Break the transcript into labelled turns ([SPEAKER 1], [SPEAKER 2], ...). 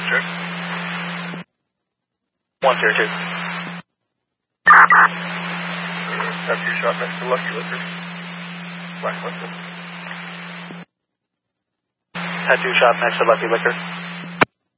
[SPEAKER 1] Check.
[SPEAKER 2] 102.
[SPEAKER 1] Tattoo shop next to Lucky Liquor. Blacklisted.
[SPEAKER 2] Tattoo shop next to Lucky Liquor.